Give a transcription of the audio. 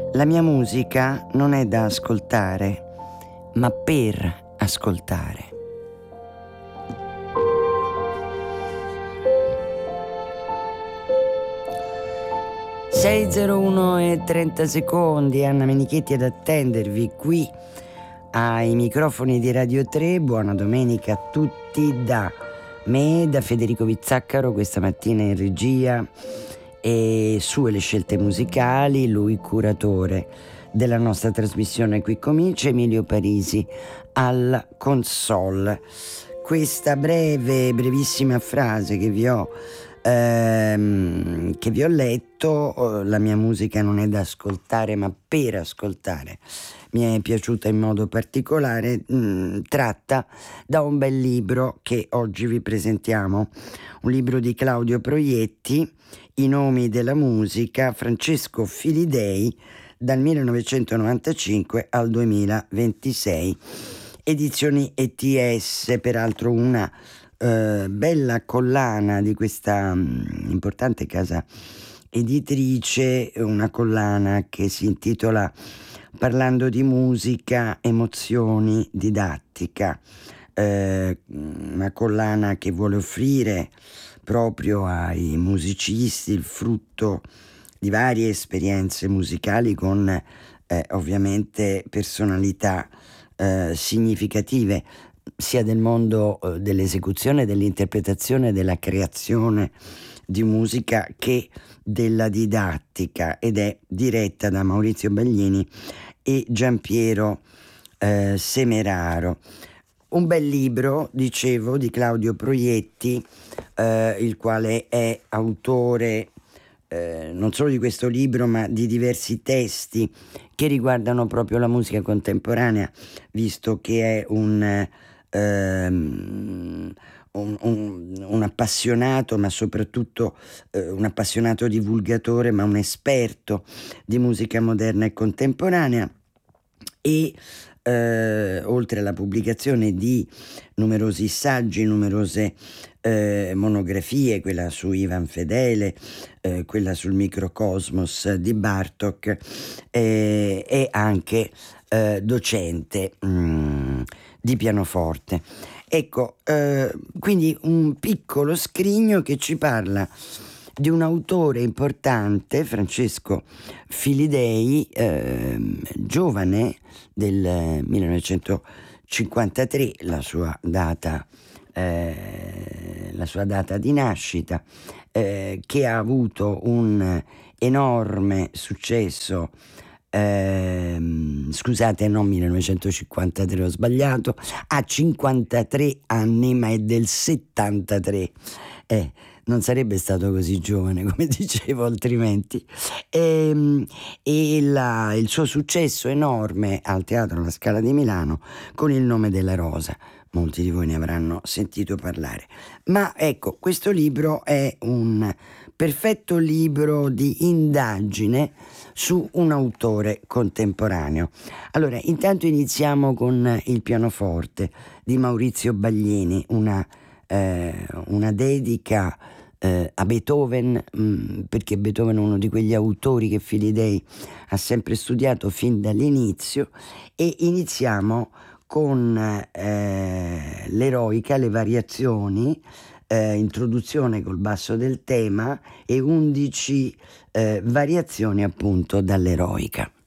La mia musica non è da ascoltare, ma per ascoltare. (6:01:30), Anna Menichetti ad attendervi qui ai microfoni di Radio 3. Buona domenica a tutti da me, da Federico Vizzaccaro, questa mattina in regia e sue le scelte musicali, lui curatore della nostra trasmissione Qui Comincia, Emilio Parisi al console. Questa brevissima frase che vi ho letto, la mia musica non è da ascoltare ma per ascoltare, mi è piaciuta in modo particolare, tratta da un bel libro che oggi vi presentiamo, un libro di Claudio Proietti, I nomi della musica, Francesco Filidei, dal 1995 al 2026, edizioni ETS, peraltro una bella collana di questa importante casa editrice, una collana che si intitola Parlando di musica, emozioni, didattica, una collana che vuole offrire proprio ai musicisti il frutto di varie esperienze musicali con ovviamente personalità significative sia del mondo dell'esecuzione, dell'interpretazione, della creazione di musica che della didattica, ed è diretta da Maurizio Baglini e Giampiero Semeraro. Un bel libro, dicevo, di Claudio Proietti, il quale è autore non solo di questo libro ma di diversi testi che riguardano proprio la musica contemporanea, visto che è un appassionato, ma soprattutto un appassionato divulgatore, ma un esperto di musica moderna e contemporanea. E oltre alla pubblicazione di numerosi saggi, numerose monografie, quella su Ivan Fedele, quella sul microcosmos di Bartók, è anche docente di pianoforte. Ecco, quindi un piccolo scrigno che ci parla di un autore importante, Francesco Filidei, giovane del 1953, la sua data di nascita, che ha avuto un enorme successo. Scusate, no, 1953, ho sbagliato, ha 53 anni ma è del 73, non sarebbe stato così giovane come dicevo altrimenti, e il suo successo enorme al Teatro alla Scala di Milano con Il nome della rosa. Molti di voi ne avranno sentito parlare, ma ecco, questo libro è un perfetto libro di indagine su un autore contemporaneo. Allora, intanto iniziamo con il pianoforte di Maurizio Baglini, una dedica a Beethoven, perché Beethoven è uno di quegli autori che Filidei ha sempre studiato fin dall'inizio, e iniziamo con l'eroica, le variazioni, introduzione col basso del tema e 11 variazioni appunto dall'eroica.